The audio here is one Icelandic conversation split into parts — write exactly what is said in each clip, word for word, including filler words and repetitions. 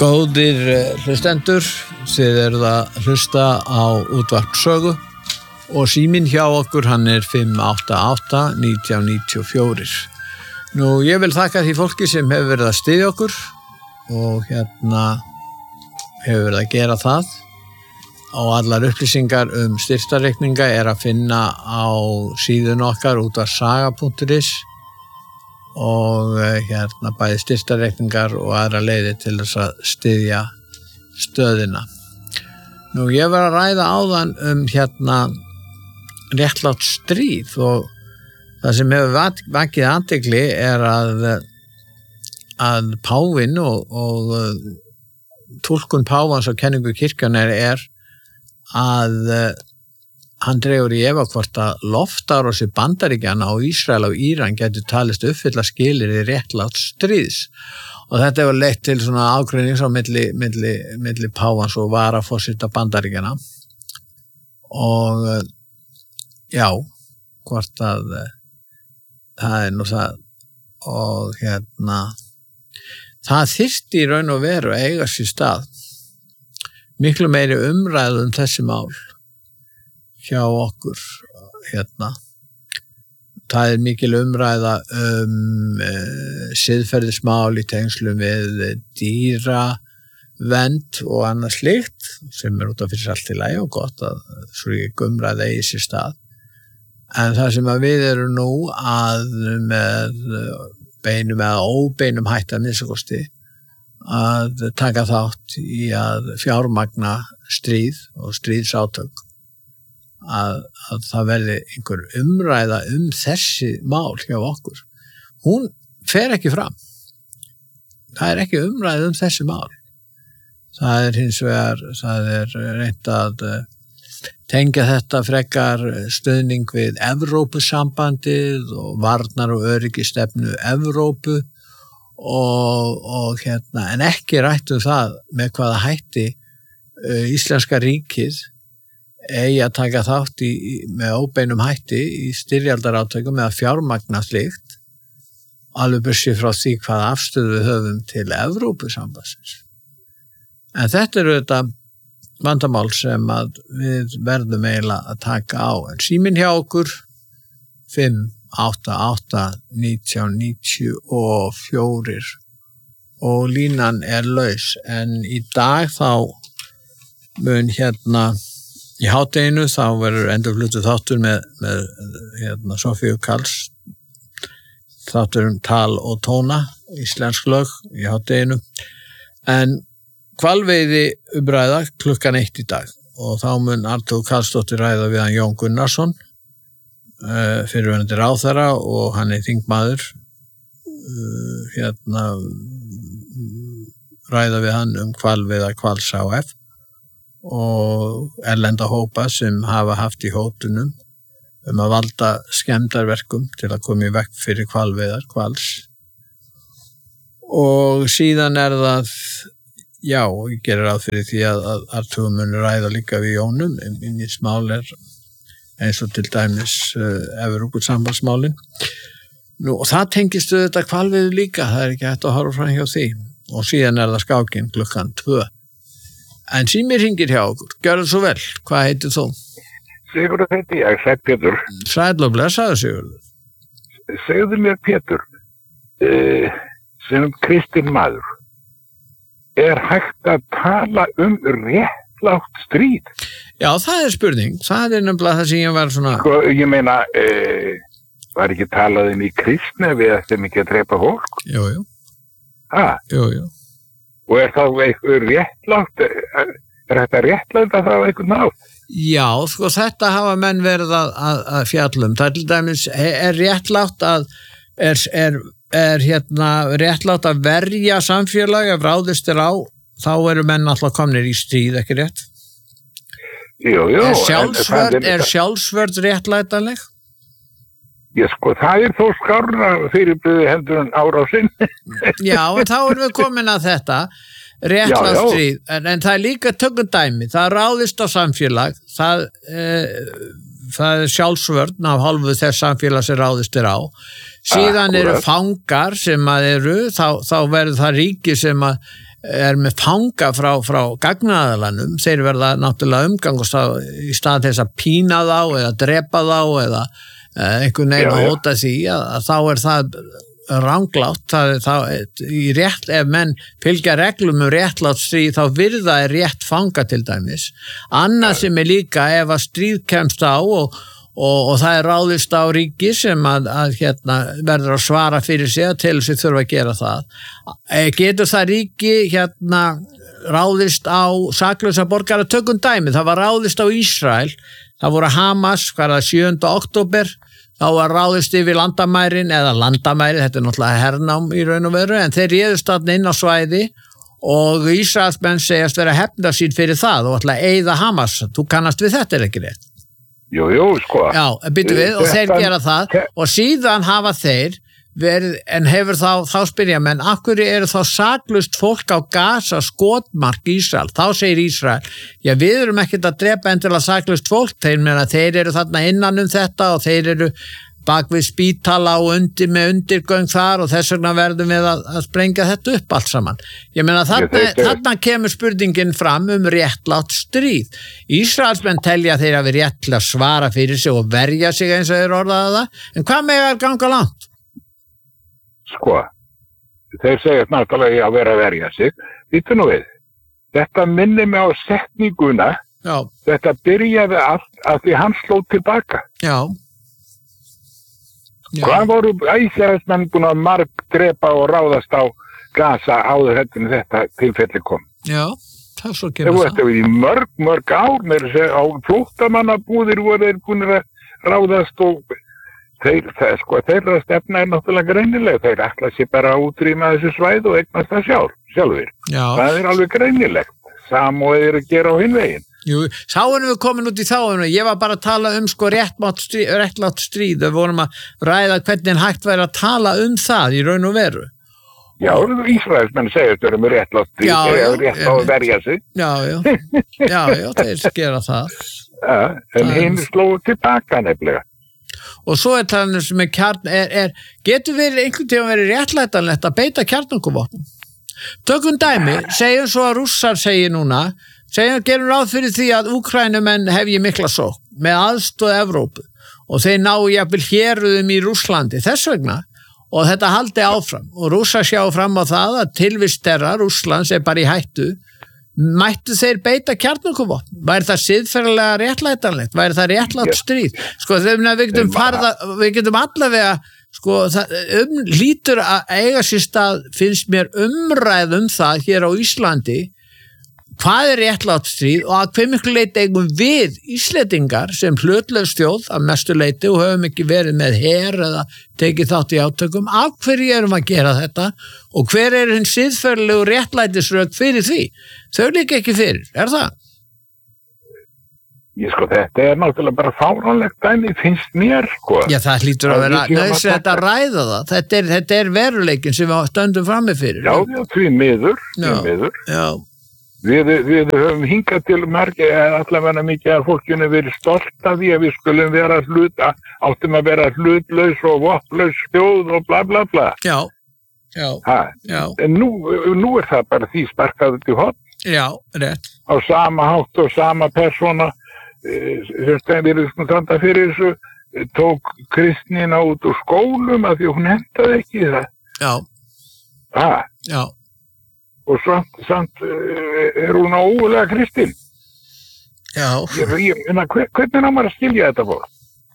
Góðir hlustendur, þið eruð að hlusta á útvarp Sögu og síminn hjá okkur hann er fimm átta átta nítján níutíu og fjögur. Nú ég vil þakka því fólki sem hefur verið að styðja okkur og hérna hefur verið að gera það og allar upplýsingar um styrktarreikninga er að finna á síðun okkar útvarpssaga punktur is og hérna bæði styrktarreikningar og aðra leiðir til þess að styðja stöðina. Nú ég var að ræða áðan um hérna réttlátt stríð og það sem hefur vakið athygli er að að páfinn og, og túlkun páfans og kenningu kirkjunnar er að hann dregur í efa hvort að loftárásir Bandaríkjanna á Ísrael og Íran getur talist uppfylla skilyrði réttlátt stríðs og þetta hefur leitt til svona ágreinings á milli, milli, milli páfans og varaforseta Bandaríkjanna og já, hvort að það er nú það og hérna það þyrfti í raun og veru að eiga sér stað miklu meiri umræðu um þessi mál hjá okkur hérna. Það er mikil umræða um uh, siðferðismál í tengslum við dýravernd og annað slíkt sem er út af fyrir allt í lagi og gott að svo ekki umræða eigi sér stað. En það sem að við erum nú að með beinum eða óbeinum hætti að minnstakosti að taka þátt í að fjármagna stríð og stríðsátök Að, að það verði einhver umræða um þessi mál hjá okkur. Hún fer ekki fram. Það er ekki umræða um þessi mál. Það er hins vegar, það er reynt að tengja þetta frekar stuðning við Evrópusambandið og varnar og öryggistefnu Evrópu og, og hérna, en ekki rætt um það með hvaða hætti uh, íslenska ríkið eigi að taka þátt í, með óbeinum hætti í styrjaldarátökum með að fjármagna slíkt alveg bursi frá því hvað afstöðu við höfum til Evrópusambandsins. En þetta eru þetta vandamál sem að við verðum eiginlega að taka á. En síminn hjá okkur fimm átta átta nítján níutíu og fjögur og línan er laus en í dag þá mun hérna Í hádeginu þá verður endurfluttur þáttur með, með hérna, Sofíu Karls, þáttur um tal og tóna, íslensk lög í hádeginu. En hvalveiði umræða klukkan eitt í dag og þá mun Arnþór Karlsdóttir ræða við hann Jón Gunnarsson, uh, fyrrverandi ráðherra og hann er þingmaður, uh, hérna ræða við hann um hvalveiða Hvals H F. Og erlenda hópa sem hafa haft í hótunum um að valda skemmdarverkum til að koma í veg fyrir hvalveiðar, hvals. Og síðan er það, já, ég gerir ráð fyrir því að, að Arnþór mun ræða líka við Jónum, minnismál er eins og til dæmis uh, Evrópusambandsmálin. Nú, og það tengist þetta hvalveiðu líka, það er ekki hægt að horfa fram hjá því. Og síðan er það skákin klukkan tvö. En símir hringir hjá okkur. Gjörðu svo vel. Hvað heitir þú? Sigurður heiti ég, Sæll Pétur. Sæll og blessaður, Sigurður. Segðu mér, Pétur, uh, sem kristinn maður, er hægt að tala um réttlátt stríð? Já, það er spurning. Það er nefnilega það sem ég var svona... Sko, ég meina, uh, var ekki talað um í kristni við ættum ekki að drepa fólk? Jú, jú. Hæ? Jú, jú. Og er það eitthvað réttlátt, er þetta réttlátt að það á eitthvað nátt? Já, sko þetta hafa menn verið að, að, að fjallum. Það er til dæmis, er réttlátt að, er, er, er hérna réttlátt að verja samfélag ef ráðist er á, þá eru menn alltaf komnir í stríð, ekki rétt? Jú, jú. Er sjálfsvörð, er sjálfsvörð réttlætanleg? Já, sko, það er þó skárra fyrirbyrði heldur en árásinn. Já, en þá erum við komin að þetta réttlátt stríð, en, en það er líka tökundæmi, það ráðist á samfélag, það, e, það er sjálfsvörn af hálfu þess samfélag sem ráðist er á. Síðan eru fangar sem að eru, þá, þá verður það ríki sem að er með fanga frá, frá gagnaðalanum, þeir verða náttúrulega umgangast á, í stað þess að pína þá eða drepa þá eða einhvern veginn að hóta því að, að þá er það ranglátt, það, það, í rétt, ef menn fylgja reglum um réttlátt stríð þá virða er rétt fanga til dæmis. Annað sem er líka ef að stríð kemst á og, og, og það er ráðist á ríki sem að, að hérna, verður að svara fyrir sig að til þess að þurfa að gera það. Getur það ríki hérna ráðist á saklausa borgara, tökum dæmi, það var ráðist á Ísrael, það voru Hamas, hvað er það, sjöunda október, þá var ráðist yfir landamærin eða landamæri, þetta er náttúrulega hernám í raun og veru, en þeir réðust þarna inn á svæði og Ísraelsmenn segjast vera hefna sín fyrir það og ætla að eyða Hamas. Þú kannast við þetta, er ekki rétt? Jú, jú, sko. Já, byttu við og þeir gera það og síðan hafa þeir verið, en hefur þá, þá spyrja menn, af hverju eru þá saklaust fólk á Gaza skotmark Ísrael? Þá segir Ísrael, já við erum ekkert að drepa endilega saklaust fólk, þeir meina þeir eru þarna innan um þetta og þeir eru bak við spítala og undir með undirgöng þar og þess vegna verðum við að, að sprengja þetta upp allt saman. Ég meina þarna, þarna kemur spurningin fram um réttlátt stríð. Ísraelsmenn telja þeir að við rétt til að svara fyrir sig og verja sig eins og þeir orðaða það, en hvað með að ganga langt? Sko, þeir segja náttúrulega að vera að verja sig. Vittu nú við, þetta minnir mig á setninguna, Já. Þetta byrjaði allt að því hann sló tilbaka. Já. Já. Hvað voru Ísraelsmenn búin að marg drepa og ráðast á Gaza áður heldur en þetta tilfelli kom? Já, það er svo að gera það. Þetta var í mörg, mörg ár, með þess að á flóttamannabúðir voru þeir búin að ráðast og Þeir, það, sko, þeirra stefna er náttúrulega greinileg, þeir ætla sér bara að útrýma þessu svæð og eignast það sjálf, sjálfur. Já. Það er alveg greinilegt, samúð er að gera á hinn veginn. Jú, þá erum við komin út í þá, ég var bara að tala um sko réttlátt stríð, réttlátt stríð, við vorum að ræða hvernig hægt væri að tala um það í raun og veru. Já, Ísraelsmenn segja þetta um réttlátt stríð, eða rétt á að verja sig. Já, já, já, já, þeir gera það. Ja, en hinn slóðu tilbaka nefnilega. Og svo er það sem er kjarn, er, er, getur verið einhvern tíma verið réttlætanlegt að beita kjarnorkuvopnum. Tökum dæmi, segjum svo að Rússar segir núna, segjum gerum ráð fyrir því að Úkraínumenn hefji mikla sókn með aðstoð Evrópu og þeir ná jafnvel héruðum í Rússlandi þess vegna og þetta haldi áfram og Rússar sjá fram á það að tilvist þeirra Rússlands er bara í hættu. Mættu þeir beita kjarnorkuvopn? Væri það siðferðilega réttlætanlegt? Væri það réttlátt stríð? Sko þegar við getum farða, við getum allavega sko það um, lítur að eiga sér stað, finnst mér umræð um það hér á Íslandi hvað er réttlátt stríð og að hve miklu leyti eigum við Íslendingar sem hlutlaus þjóð að mestu leyti og höfum ekki verið með her eða tekið þátt í átökum, af hverju erum að gera þetta og hver er hinn siðferðilegu réttlætisrök fyrir því? Þau líka ekki fyrir, er það? Ég sko, þetta er náttúrulega bara fáránlegt dæmi, finnst mér, sko. Já, það hlýtur að vera nauðsynlegt að ræða það. Þetta er, þetta er veruleikin sem við stöndum frammi fyrir. Já, já, því miður, því miður. Já. Við, við höfum hingað til margir, allavega mikið að fólkinu verið stolt af því að við skulum vera hlut, áttum að vera hlutlaus og vopnlaus þjóð og bla bla bla. Já, já, ha. já. En nú, nú er það bara því sparkað út í horn. Já, rétt. Á sama hátt og sama persóna, sem stæðir standa fyrir þessu, tók kristnina út úr skólum af því hún hendaði ekki það. Já. Ha. Já. Og samt, samt er hún ógulega kristin. Já. Ég, ég, enna, hver, hvernig ná maður að skilja þetta fólk?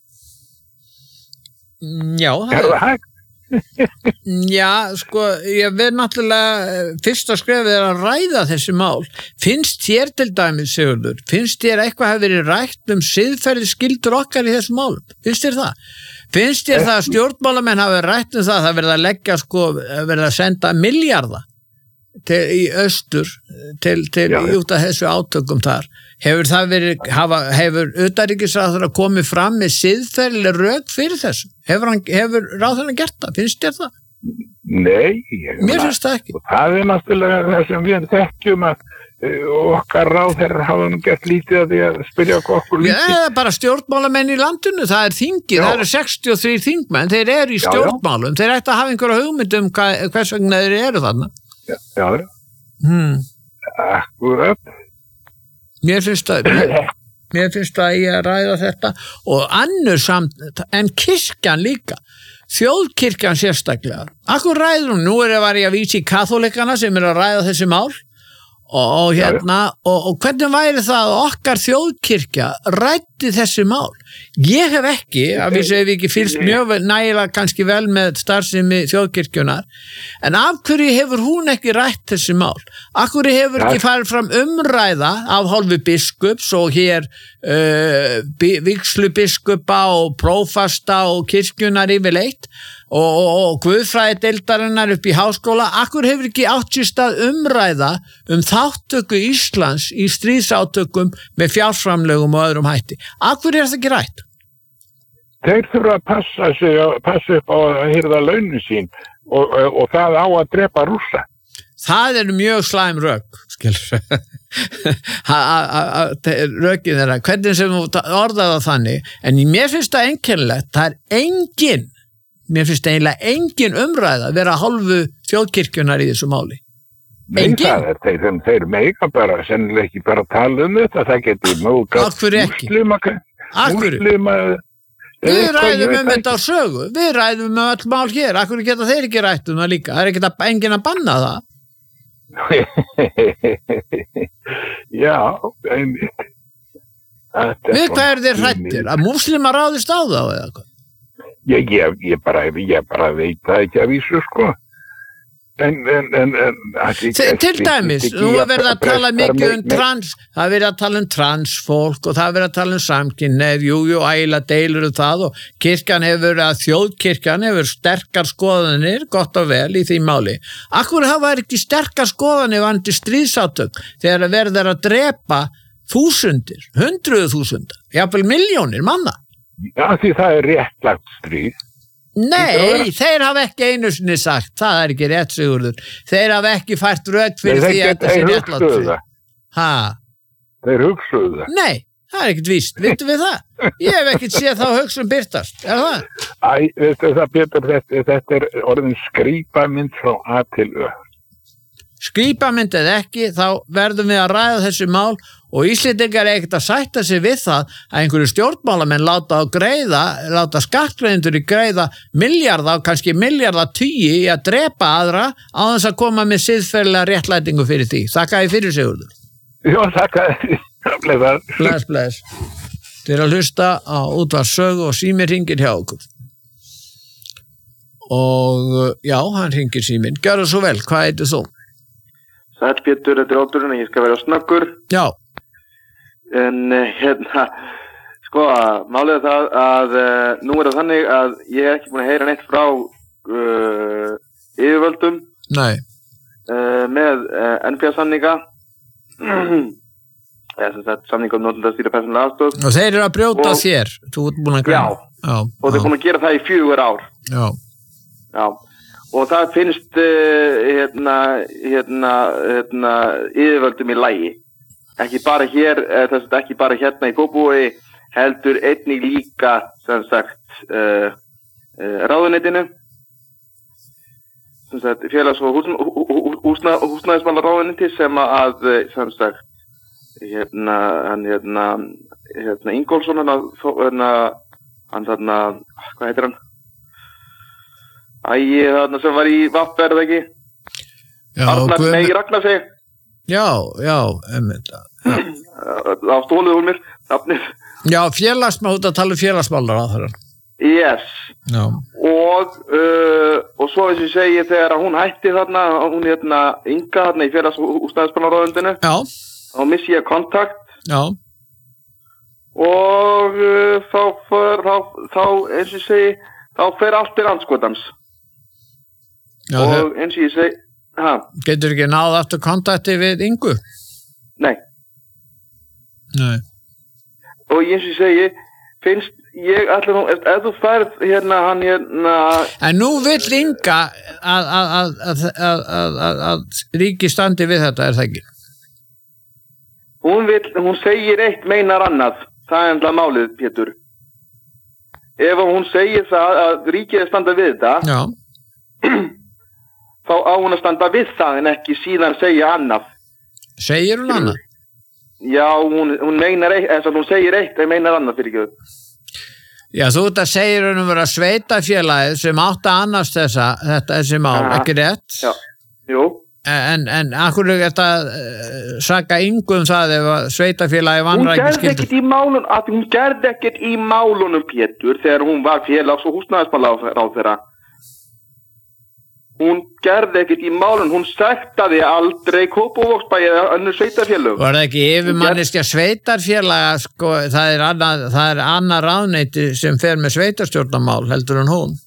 Já. Það er það hægt? Já, sko, ég verð náttúrulega fyrsta skrefið er að ræða þessi mál. Finnst þér til dæmis, Sigurður, finnst þér eitthvað hafi verið rætt um siðferði skyldur okkar í þessum málum? Finnst þér það? Finnst þér það að stjórnmálamenn hafi rætt um það, það verið að leggja, sko, verið að senda milljarða til, í austur til, til já, út af þessu átökum þar? Hefur það verið, hafa, hefur utanríkisráðherra komið fram með siðferðileg rök fyrir þessu? Hefur, hann, hefur ráðherra gert það? Finnst þér það? Nei. Ég, Mér finnst það ekki. Og það er náttúrulega það sem við þekkjum að uh, okkar ráðherra hafa nú gert lítið að því að spyrja okkur lítið. Já, það er bara stjórnmálamenn í landinu, það er þingið, það eru sextíu og þrír þingmenn, þeir eru í stjórnmálum, já, já. Þeir ætti að hafa einhverja hugmynd um hvað, hvers vegna þeir eru þarna. Já, já. Hmm. Akkurat. Mér finnst að mér, mér finnst að ég að ræða þetta og annur samt, en kirkjan líka, þjóðkirkjan sérstaklega. Akkur ræður hún, nú er að var ég að vísa í kaþólikana sem er að ræða þessi mál og, og hérna, og, og hvernig væri það að okkar þjóðkirkja ræddi þessi mál? Ég hef ekki, að við segjum ekki fylgst mjög nægilega kannski vel með starfsemi þjóðkirkjunar, en af hverju hefur hún ekki rætt þessi mál? Af hverju hefur ekki farið fram umræða af hálfu biskups og hér uh, vígslubiskupa og prófasta og kirkjunar yfirleitt og, og, og guðfræðideildarinnar upp í háskóla? Af hverju hefur ekki átt sér stað umræða um þáttöku Íslands í stríðsátökum með fjárframlögum og öðrum hætti? Af hverju er það ekki rætt? Þeir þurfa að passa sig, passa upp á að hyrða launin sín og, og, og það á að drepa Rússa. Það er mjög slæm rök, skilur. Rökin þeirra, hvernig sem þú orðaði þannig, en mér finnst það einkennilegt, það er engin, mér finnst eiginlega engin umræða að vera hálfu þjóðkirkjunar í þessu máli. Nei, engin? Það er þeir, þeir mega bara, sennilega ekki bara tala um þetta, það getur mjög múslima, múslima, Við ræðum um þetta á sögu, við ræðum um öll mál hér, akkur geta þeir ekki rætt um það líka, það er ekki að, enginn að banna það. Já, einmitt. Við hvað er þeir hrættir, að múslima ráðist á það eða eitthvað? Ég, ég, ég, bara, ég bara veit það ekki að vísu, sko. En, en, en, en Til, til dæmis, nú er verið að tala mikið um trans, það er verið að tala um transfólk og það er verið að tala um samkynhneigð, jú, jú, ægilega deilur um það og kirkjan hefur, að þjóðkirkjan hefur sterkar skoðanir, gott og vel í því máli. Akkur hafa ekki sterkar skoðanir vandi stríðsátök þegar verður að drepa þúsundir, hundruðu þúsundar, jafnvel milljónir manna. Já, því það er réttlagt stríð. Nei, þeir hafa ekki einu sinni sagt, það er ekki rétt, Sigurður. Þeir hafa ekki fært rök fyrir Nei, því að þetta sé réttlátt stríð. Ha? Þeir hugsuðu það. Nei, það er ekkert víst, vitum við það? Ég hef ekkert séð þá hugsun birtast, er það? Æ, veistu það, Pétur, þetta, þetta er orðin skrýpamynd frá A til Ö. Skrýpamynd eða ekki, þá verðum við að ræða þessi mál og Íslendingar er ekkert að sætta sig við það að einhverju stjórnmálamenn láta á greiða, láta skattgreiðendur í greiða milljarða og kannski milljarða tugi í að drepa aðra á þess að koma með siðferðilega réttlætingu fyrir því. Þakka ég fyrir, Sigurður. Já, þakka þér. Bless, bless. Þið er að hlusta á útvarpssögu og síminn hringir hjá okkur. Og já, hann hringir síminn. Gjörðu svo vel, hvað heitir þú? Sæll Pétur, þetta er Ótturinn, ég skal vera snöggur. Já. En hérna, sko, málið er það að uh, nú er það þannig að ég er ekki búin að heyra neitt frá uh, yfirvöldum. Nei. Uh, með uh, N P A-samninga, eða sem sagt samninga um notendastýrða persónulega aðstoð. Og þeir eru að brjóta og, þér, þú ert búin að greina. Já, já, og þeir búin að gera það í fjögur ár. Já. Já. Og það finnst uh, hérna, hérna, hérna, yfirvöldum í lagi. Ekki bara hér, þess að ekki bara hérna í Kópavogi, heldur einnig líka, sem sagt, uh, uh, ráðuneytinu. Sem sagt, félags- og húsna, húsna, húsnæðismálaráðuneyti sem að, sem sagt, hérna, hann, hérna, hérna, Ingólfsson, hann, hérna, hann, þarna, hvað heitir hann? Æi, þarna sem var í Vaffer, eða ekki? Já, Arnar Guð... Nei Ragnarsey. Já, já, emmitt. Á stóluðu hún mér, nafnið. Já, félagsmál, út að tala um félagsmálar á þeirra. Yes. Já. Og, uh, og svo eins og ég segi þegar hún hætti þarna, hún hérna Inga þarna í félags- og húsnæðismálaráðuneytinu. Já. Þá missi ég kontakt. Já. Og uh, þá, för, þá, þá eins og ég segi, þá fer allt til andskotans. Já, og þeir... eins og ég segi, ha. Getur ekki náð aftur kontakti við Ingu? Nei. Nei. Og eins og ég segi, finnst ég ætla nú, ef, ef þú færð hérna hann hérna... En nú vill Inga að, að, að, að, að, að, að ríki standi við þetta, er það ekki? Hún vill, hún segir eitt, meinar annað. Það er enda málið, Pétur. Ef hún segir það að ríkið er standa við þetta, já. þá á hún að standa við það en ekki síðan segja annað. Segir hún annað? Já, hún, hún meinar eitt, eins og hún segir eitt en meinar annað fyrir ekki. Já, þú ert að segir hún um vera sveitafélagið sem átt að annast þessa, þetta þessi mál, ja. Ekki rétt? Já, jú. En, en akkur er þetta uh, saka yngum það ef sveitafélagi vanrækir skildur? Hún gerði ekkert í málun, að hún gerði ekkert í málunum Pétur þegar hún var félags- og húsnæðismálaráðherra. Hún gerði ekkert í málun, hún sektaði aldrei Kópavogsbæ eða önnur sveitafélög. Var það ekki yfirmanneskja sveitarfélaga, sko, það er annað, það er annað ráðuneyti sem fer með sveitarstjórnarmál heldur en hún?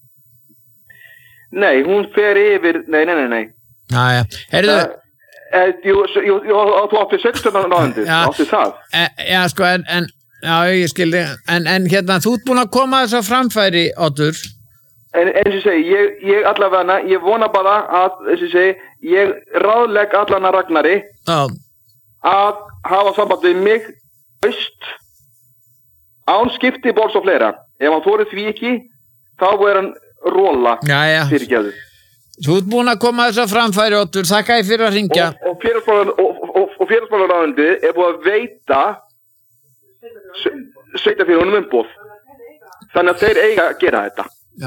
Nei, hún fer yfir, nei, nei, nei, nei. Næja, heyrðu uh, Jú, jú, jú, þú átti sveitarstjórnarráðuneyti, átti það. E, já, sko, en, en já, ég skildi, en, en hérna, þú ert búin að koma þess að framfæri, Oddur. En eins og segi, ég, ég allavega, ég vona bara að, eins og segi, ég ráðlegg allan að Ragnari Já. Að hafa samband við mig haust án skiptibóls og fleira. Ef hann þorir því ekki, þá er hann róla fyrirgefðu. Þú ert búin að koma þess að framfæri, Oddur, þakka ég fyrir að hringja. Og, og félagsmálaráðuneytið er búið að veita sveitarfélögunum umboð. Þannig að þeir eiga að gera þetta. Já.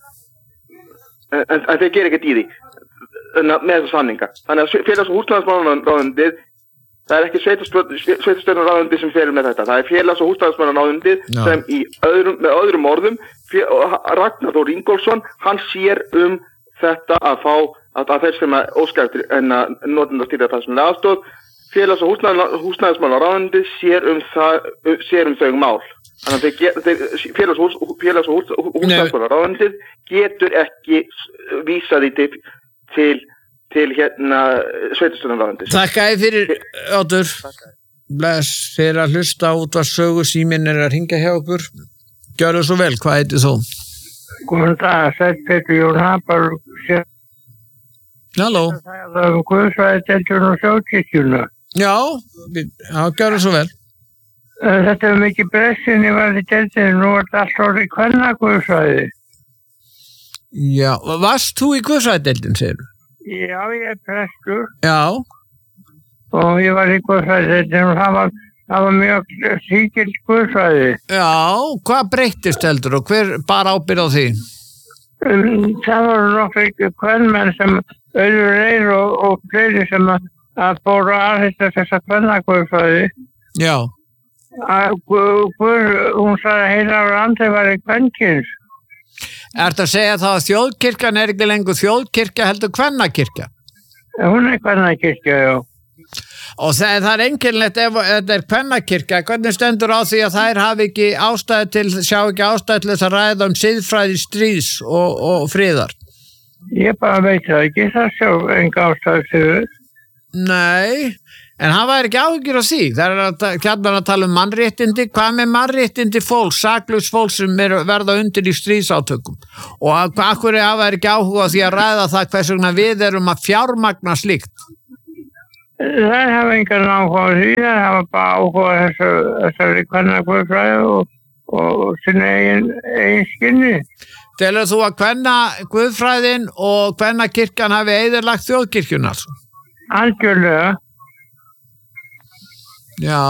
En, en þeir gera ekkert í því með þessa samninga. Þannig að félags- og húsnæðismálaráðuneytið, það er ekki sveitarstjórnarráðuneytið sem fer með þetta. Það er félags- og húsnæðismálaráðuneytið sem í öðrum, með öðrum orðum, Ragnar Þór Ingólfsson, hann sér um þetta að fá að, að þeir sem að óska eftir en að notendastýra persónulega aðstoð. Félags- og húsnæðismálaráðuneytið sér um það, sér um þau mál. Þannig að þeir, félags- og, félags og húsnæðismálaráðuneytið getur ekki vísað því til, til, til hérna sveitarstjórnarráðuneytis. Þakka ég fyrir, Oddur. Bless, þeir að hlusta út að sögu síminn er að hringja hjá okkur. Gjörðu svo vel, hvað heitir þú? Góðan dag, Sæll Pétur Jón Haber. Halló. Það er um guðsfræðideildina og þjóðkirkjuna. Já, já, gjörðu svo vel. Þetta er mikið bressin í varði deildinu, nú er þetta allt orðið kvennaguðsfræði. Já, varst þú í guðsfræðideildin, segir þú? Já, ég er prestur. Já. Og ég var í guðsfræðideildinu og það var, það var mjög síkild guðsfræði. Já, hvað breyttist heldur og hver bar ábyrgð á því? Það voru nokkuð kvenmenn sem auður reyr og, og fleiri sem að, að fóru að aðhýtta þessa kvennaguðsfræði. Já. Að, guð, hún sagði að heila ára andri var í kvenkins. Ertu að segja þá að þjóðkirkjan er ekki lengur þjóðkirkja heldur kvennakirkja? Hún er kvennakirkja, já. Og það, það er einkennilegt ef þetta er kvennakirkja, hvernig stendur á því að þær hafi ekki ástæði til, sjá ekki ástæði til þess að ræða um siðfræði stríðs og, og friðar? Ég bara veit það ekki, það sjá enga ástæði til þess. Nei, en hann var ekki áhyggjur af því. Það er að, hérna að tala um mannréttindi, hvað með mannréttindi fólks, saklaus fólks sem er verða undir í stríðsátökum. Og akkur er að vera ekki áhuga því að ræða það hvers vegna við erum að fjármagna slíkt. Það hafa engan áhuga á því, það hafa bara áhuga þessu, þessari kvennaguðsfræði og, og sinni eigin, eigin skinni. Telur þú að kvennaguðfræðin og kvennakirkjan hafi eyðilagt þjóðkirkjuna? Algjörlega. Já.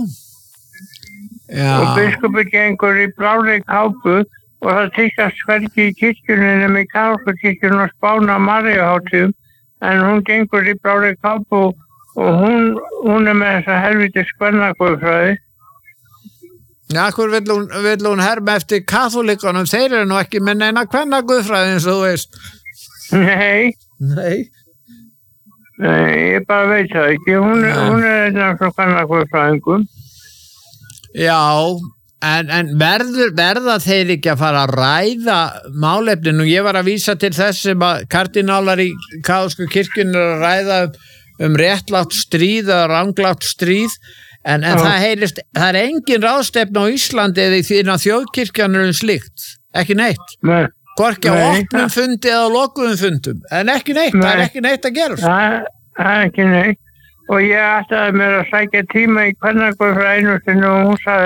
Já. Og biskupi gengur í blári kápu og það tíkast hvergi í kirkjunni nema í kaþólsku kirkjunni og Spána Maríuhátíðum, en hún gengur í blári kápu og hún, hún er með þessa helvítis kvennaguðfræði. Já, hvort vill hún, vill hún herma eftir kaþólikunum? Þeir eru nú ekki með neina kvennaguðfræði eins og þú veist. Nei. Nei. Nei, ég bara veit það ekki. Hún, hún er einn af svona kvennaguðfræðingum. Já, en, en verður, verða þeir ekki að fara að ræða málefnin? Og ég var að vísa til þess sem að kardinálar í kaþólsku kirkjunni eru að ræða um um réttlátt stríð eða ranglátt stríð, en, en það heyrist, það er engin ráðstefna á Íslandi eða í því að þjóðkirkjan er um slíkt, ekki neitt. Nei. Hvorki á opnum fundi eða á lokuðum fundum, en ekki neitt, Nei. Það er ekki neitt að gerast. Það, það er ekki neitt, og ég ætlaði mér að sækja tíma í kvennaguðfræðinu og hún sagði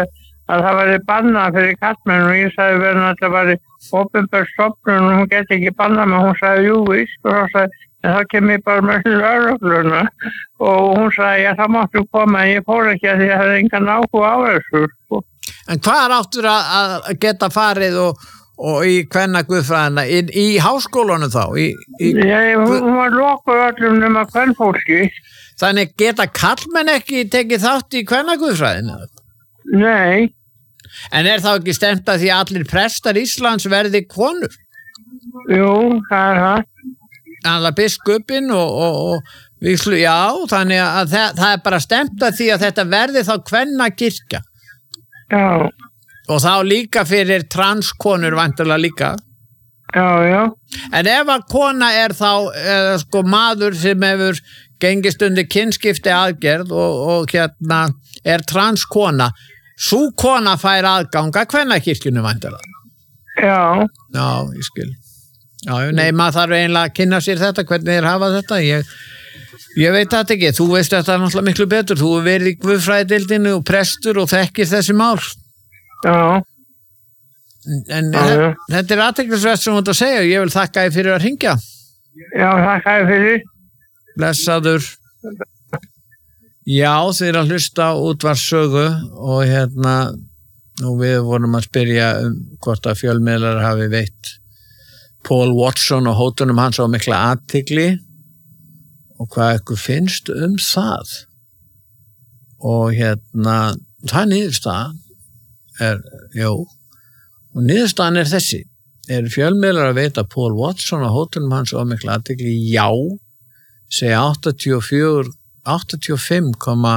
að það væri bannað fyrir kallmenn og ég sagði verið að þetta væri opinber stofnun og hún geti ekki bannað mig. Hún sagði jú víst og þá sagði en þá kem ég bara með lögregluna og hún sagði já það máttu koma en ég fór ekki að því að ég hefði engan áhuga á þessu. Sko. En hvað áttur að, að geta farið og, og í kvennaguðfræðina í, í háskólanum þá? Í, í... Já, hún var lokuð öllum nema kvenfólki. Þannig geta kallmenn ekki tekið þátt í kvennaguðfræðina? Nei. En er þá ekki stemt að því að allir prestar Íslands verði konur? Jú, það er það. Alla biskupinn og, og, og víslu, já, þannig að það, það er bara stemt að því að þetta verði þá kvennakirkja. Já. Og þá líka fyrir transkonur vantarlega líka. Já, já. En ef að kona er þá eða, sko, maður sem hefur gengist undir kynskipti aðgerð og, og hérna er transkona, sú kona fær aðganga kvennakirkjunum vantarlega. Já. Já, ég skil. Já, nei, maður þarf eiginlega að kynna sér þetta, hvernig þeir hafa þetta, ég, ég veit þetta ekki, þú veist þetta náttúrulega miklu betur, þú hefur verið í guðfræðideildinni og prestur og þekkir þessi mál. Já. En já, já. Þetta er athyglisvert sem þú ert að segja, ég vil þakka þér fyrir að hringja. Já, þakka þér fyrir. Blessaður. Já, þeir eru að hlusta útvarpssögu og hérna, nú við vorum að spyrja um hvort að fjölmiðlar hafi veitt Paul Watson og hótunum hans á mikla athygli og hvað ykkur finnst um það og hérna það niðurstaðan er, jú og niðurstaðan er þessi er fjölmiðlar að veita Paul Watson og hótunum hans á mikla athygli, já segja áttatíu og fjögur áttatíu og fimm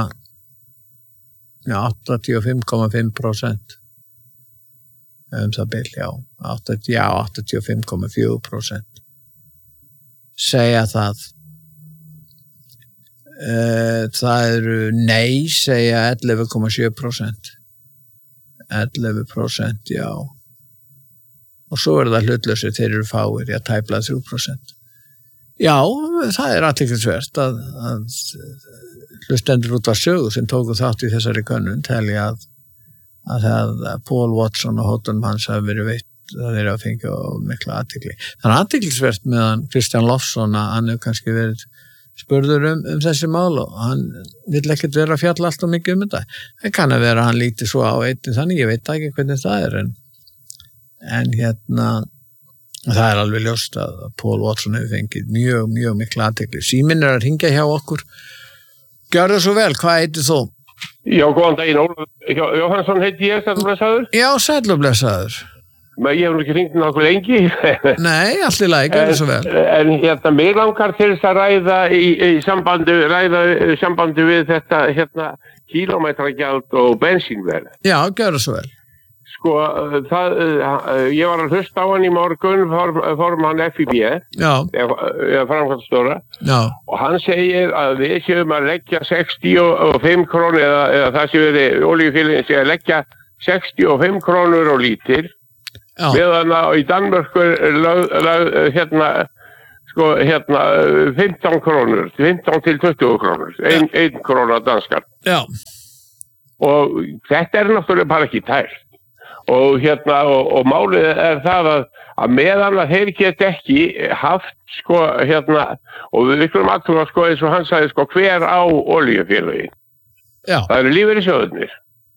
komma fimm prósent um það bil, já, áttatíu, já áttatíu og fimm komma fjögur prósent segja það uh, það eru nei segja ellefu komma sjö prósent ellefu prósent, já og svo er það hlutlausir þeir eru fáir, já tæplega þrjú prósent já, það er athyglisvert að, að hlustendur útvarpssögu sem tóku þátt í þessari könnun telja að að það Paul Watson og hótunum hans hafi verið veitt að þeir hafa fengið á mikla athygli. Það er athyglisvert meðan Kristján Lofsson að hann hefur kannski verið spurður um, um þessi mál og hann vill ekkert vera að fjalla allt og mikið um þetta. Það kann að vera að hann líti svo á einnig þannig, ég veit ekki hvernig það er en, en hérna það er alveg ljóst að Paul Watson hefur fengið mjög, mjög mikla athygli. Síminn er að hringja hjá okkur. Gjörðu svo vel, hvað heitir þú? Já, góðan daginn, Ólafur Jóhannsson heiti ég, sæll og blessaður. Já, sæll og blessaður. Men ég hef nú ekki hringt nokkuð lengi. Nei, allt í lagi, gjörðu svo vel. En hérna, mig langar til þess að ræða í, í sambandi, ræða sambandi við þetta, hérna, kílómetragjald og bensínverð. Já, gjörðu svo vel. Sko, það, ég var að hlusta á hann í morgun, form, formann F I B, já. Eða framkvæmdastjóra, já. Og hann segir að við séum að leggja sextíu og fimm krónur, eða, eða það sé verið olíufélagin sé að leggja sextíu og fimm krónur á lítir, meðan að í Danmörku lög, lög, hérna, sko, hérna, fimmtán krónur, fimmtán til tuttugu krónur, ein, ein króna danskar. Já. Og þetta er náttúrulega bara ekki tært. Og hérna, og, og málið er það að, að meðan að þeir get ekki haft, sko, hérna, og við viklum alltaf, sko, eins og hann sagði, sko, hver á olíufélagin. Já. Það eru lífeyrissjóðirnir.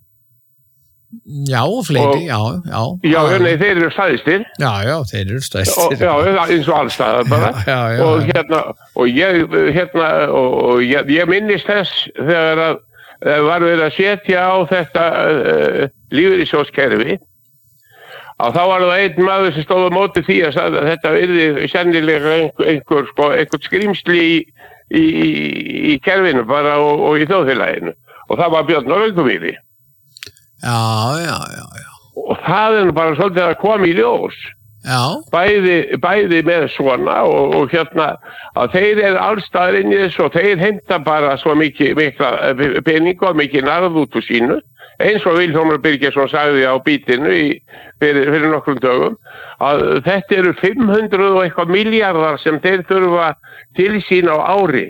Já, fleiri, og, já, já. Já, nei, þeir eru stæðstir. Já, já, þeir eru stæðstir. Já, eins og allstaðar bara. Já, já, já. Og hérna, og ég, hérna, og, og ég, ég minnist þess þegar að var verið að setja á þetta uh, lífeyrissjóðskerfi að þá var það einn maður sem stóð á móti því að, að þetta yrði sennilega einhver, einhver, sko, einhver skrýmsli í, í, í kerfinu bara og, og í þjóðfélaginu og það var Björn Norðvíkumýri. Já, já, já, já. Og það er bara svolítið að koma í ljós. Já. Bæði, bæði með svona og, og hérna að þeir eru allstaðar inn í þessu og þeir heimta bara svo mikið mikla pening og mikið narð út úr sínu eins og Vilhjálmur Birgisson sagði á bítinu í, fyrir, fyrir nokkrum dögum að þetta eru fimm hundruð og eitthvað miljardar sem þeir þurfa til sín á ári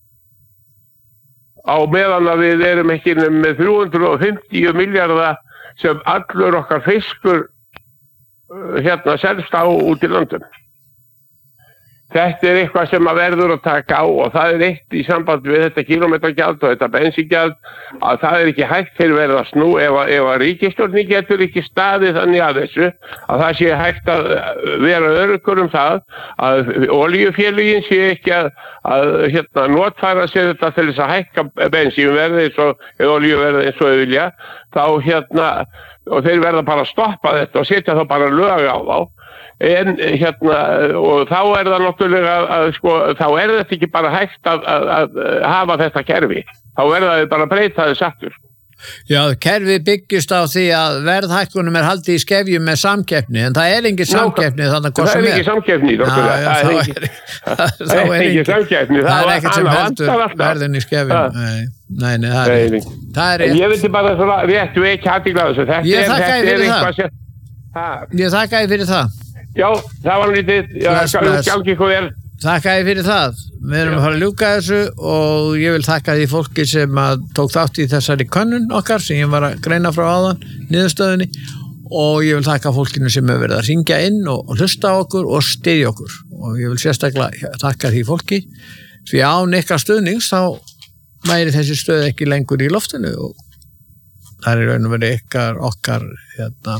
á meðan að við erum ekki með þrjú hundruð og fimmtíu miljardar sem allur okkar fiskur hérna selst á út í löndum. Þetta er eitthvað sem að verður að taka á og það er eitt í sambandi við þetta kílómetragjald og þetta bensíngjald að það er ekki hægt fyrir verið að snú ef að, ef að ríkisstjórnin getur ekki staðið þannig að þessu að það sé hægt að vera öruggur um það að olíufélögin sé ekki að, að hérna, notfæra sér þetta til þess að hækka bensínverði eins og olíuverði eins og þau vilja þá hérna og þeir verða bara að stoppa þetta og setja þá bara lög á þá. En hérna og þá er það náttúrulega að, að sko þá er þetta ekki bara hægt að, að, að hafa þetta kerfi þá verða þau bara að breyta þess aftur. Já, kerfi byggist á því að verðhækkunum er haldið í skefjum með samkeppni en það er engin samkeppni þannig að það er ekki samkeppni það er ekki samkeppni það er ekkert sem heldur verðin í skefjum nei, nei, nei, það er rétt það er rétt ég veit bara svona rétt við ekki athygla þessu þetta ég þakka þér fyrir það sem, ég þakka þér fyrir það já, það var lítið skjálki hvað er þakka þér fyrir það við erum að fara að ljúka þessu og ég vil þakka því fólki sem að tók þátt í þessari könnun okkar sem ég var að greina frá áðan niðurstöðunni og ég vil þakka fólkinu sem hefur verið að ringja inn og, og hlusta á okkur og styðja okkur og ég vil sérstaklega þakka því fólki því án ykkar stuðnings þá væri þessi stöð ekki lengur í loftinu og það er raun og verið ykkar okkar hérna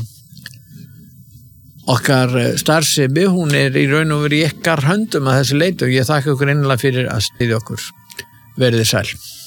okkar starfsemi, hún er í raun og verið í ykkar höndum að þessu leyti og ég þakka ykkur einlega fyrir að styðja okkur. Verið þið sæl.